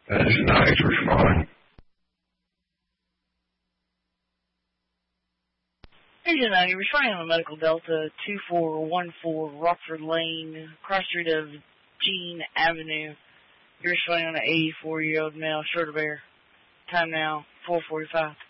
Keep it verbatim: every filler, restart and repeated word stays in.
That's nice, respond. Agent nine, you're responding on the Medical Delta two four one four Rockford Lane, cross street of Jean Avenue. You're responding on an eighty-four-year-old male, short of air. Time now, four forty-five.